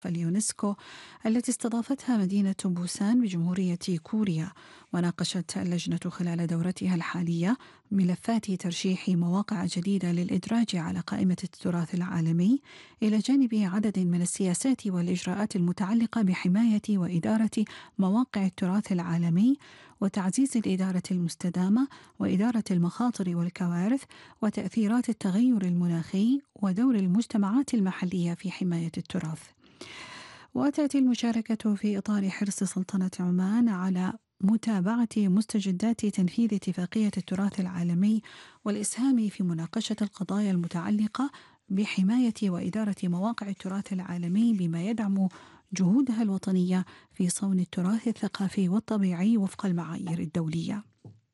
اليونسكو التي استضافتها مدينة بوسان بجمهورية كوريا. وناقشت اللجنة خلال دورتها الحالية ملفات ترشيح مواقع جديدة للإدراج على قائمة التراث العالمي، إلى جانب عدد من السياسات والإجراءات المتعلقة بحماية وإدارة مواقع التراث العالمي، وتعزيز الإدارة المستدامة، وإدارة المخاطر والكوارث، وتأثيرات التغير المناخي، ودور المجتمعات المحلية في حماية التراث. وتأتي المشاركة في إطار حرص سلطنة عمان على متابعة مستجدات تنفيذ اتفاقية التراث العالمي، والإسهام في مناقشة القضايا المتعلقة بحماية وإدارة مواقع التراث العالمي، بما يدعم جهودها الوطنية في صون التراث الثقافي والطبيعي وفق المعايير الدولية.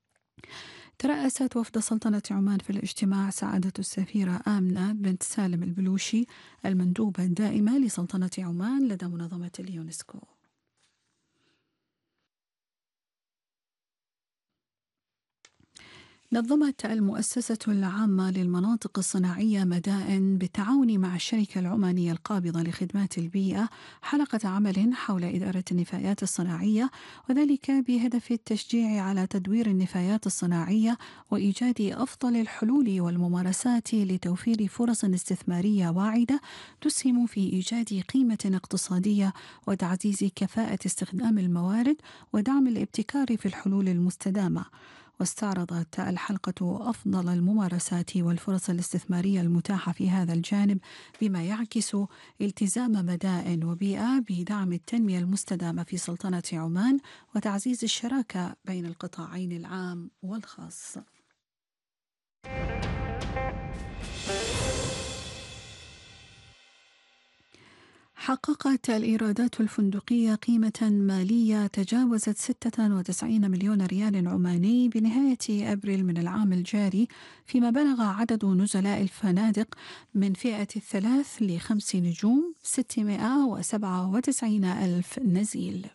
ترأست وفد سلطنة عمان في الاجتماع سعادة السفيرة آمنة بنت سالم البلوشي، المندوبة الدائمة لسلطنة عمان لدى منظمة اليونسكو. نظمت المؤسسة العامة للمناطق الصناعية مدائن بالتعاون مع الشركة العمانية القابضة لخدمات البيئة حلقة عمل حول إدارة النفايات الصناعية، وذلك بهدف التشجيع على تدوير النفايات الصناعية وإيجاد أفضل الحلول والممارسات لتوفير فرص استثمارية واعدة تسهم في إيجاد قيمة اقتصادية وتعزيز كفاءة استخدام الموارد ودعم الابتكار في الحلول المستدامة. واستعرضت الحلقة أفضل الممارسات والفرص الاستثمارية المتاحة في هذا الجانب، بما يعكس التزام مدائن وبيئة بدعم التنمية المستدامة في سلطنة عمان وتعزيز الشراكة بين القطاعين العام والخاص. حققت الإيرادات الفندقية قيمة مالية تجاوزت 96 مليون ريال عماني بنهاية أبريل من العام الجاري، فيما بلغ عدد نزلاء الفنادق من فئة 3 ل5 نجوم 697 ألف نزيل.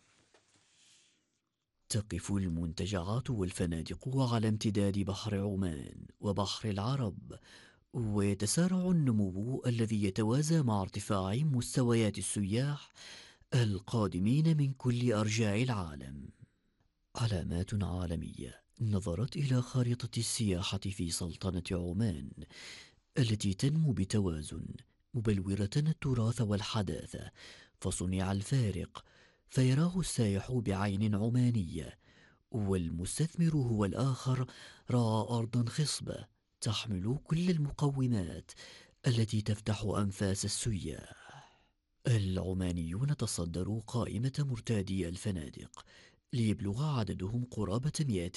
تقف المنتجعات والفنادق على امتداد بحر عمان وبحر العرب، ويتسارع النمو الذي يتوازى مع ارتفاع مستويات السياح القادمين من كل أرجاء العالم. علامات عالمية نظرت إلى خارطة السياحة في سلطنة عمان التي تنمو بتوازن، مبلورة التراث والحداثة، فصنع الفارق فيراه السائح بعين عمانية، والمستثمر هو الآخر رأى أرضا خصبة تحمل كل المقومات التي تفتح أنفاس السياح. العمانيون تصدروا قائمة مرتادي الفنادق ليبلغ عددهم قرابة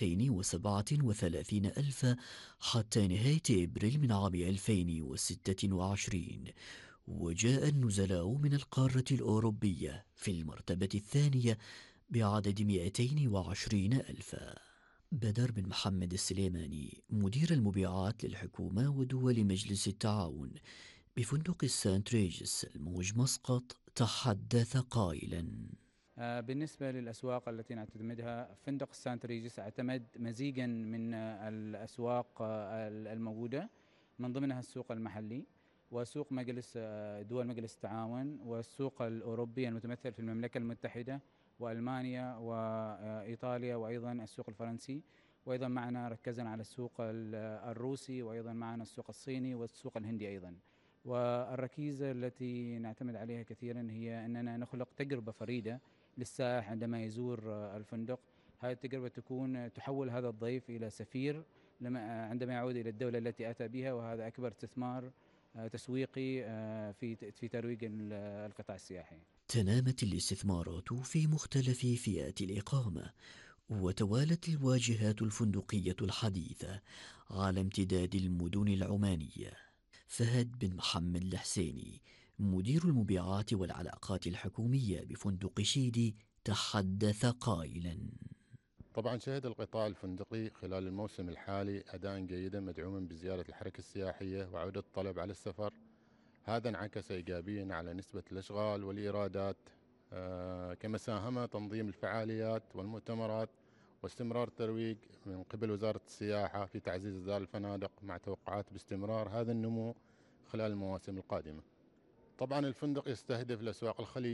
237 ألف حتى نهاية إبريل من عام 2026، وجاء النزلاء من القارة الأوروبية في المرتبة الثانية بعدد 220 ألفا. بدر بن محمد السليماني مدير المبيعات للحكومة ودول مجلس التعاون بفندق السانت ريجس الموج مسقط تحدث قائلا: بالنسبة للأسواق التي نعتمدها، فندق السانت ريجس اعتمد مزيجا من الأسواق الموجودة، من ضمنها السوق المحلي وسوق مجلس دول مجلس التعاون، والسوق الأوروبي المتمثل في المملكة المتحدة وألمانيا وإيطاليا، وأيضا السوق الفرنسي، وأيضا معنا ركزنا على السوق الروسي، وأيضا معنا السوق الصيني والسوق الهندي أيضا. والركيزة التي نعتمد عليها كثيرا هي أننا نخلق تجربة فريدة للسائح عندما يزور الفندق. هذه التجربة تحول هذا الضيف إلى سفير عندما يعود إلى الدولة التي أتى بها، وهذا أكبر استثمار تسويقي في ترويج القطاع السياحي. تنامت الاستثمارات في مختلف فئات الإقامة، وتوالت الواجهات الفندقية الحديثة على امتداد المدن العمانية. فهد بن محمد الحسيني مدير المبيعات والعلاقات الحكومية بفندق شيدي تحدث قائلا: طبعا شهد القطاع الفندقي خلال الموسم الحالي أداء جيدا مدعوما بزيادة الحركة السياحية وعودة الطلب على السفر. هذا انعكس إيجابيا على نسبة الأشغال والإيرادات، كما ساهم تنظيم الفعاليات والمؤتمرات واستمرار الترويج من قبل وزارة السياحة في تعزيز إصدار الفنادق، مع توقعات باستمرار هذا النمو خلال المواسم القادمة. طبعا الفندق يستهدف الأسواق الخليجية